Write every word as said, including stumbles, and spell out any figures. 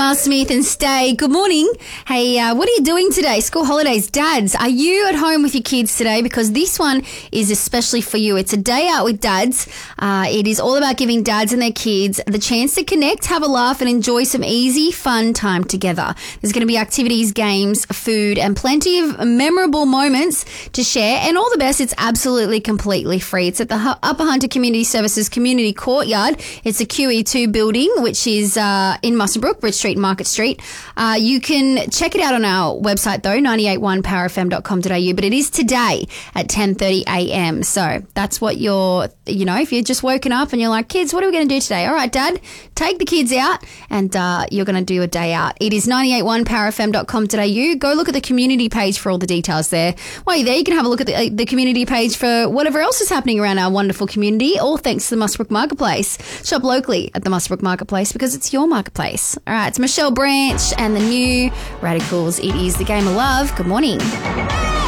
Miles Smith and Stay. Good morning. Hey, uh, what are you doing today? School holidays. Dads, are you at home with your kids today? Because this one is especially for you. It's a day out with dads. Uh, it is all about giving dads and their kids the chance to connect, have a laugh and enjoy some easy, fun time together. There's going to be activities, games, food and plenty of memorable moments to share. And all the best, it's absolutely completely free. It's at the H- Upper Hunter Community Services Community Courtyard. It's a Q E two building, which is uh, in Muswellbrook, Bridge Street, Market Street. Uh, you can check it out on our website though, nine eight one power f m dot com dot a u, but it is today at ten thirty a m. So that's what you're, you know, if you're just woken up and you're like, kids, what are we going to do today? All right, Dad, take the kids out and uh, you're going to do a day out. It is nine eight one power f m dot com dot a u. Go look at the community page for all the details there. While you're there, you can have a look at the, the community page for whatever else is happening around our wonderful community, all thanks to the Muswellbrook Marketplace. Shop locally at the Muswellbrook Marketplace because it's your marketplace. All right, it's Michelle Branch and the new Radicals. It is the Game of Love. Good morning.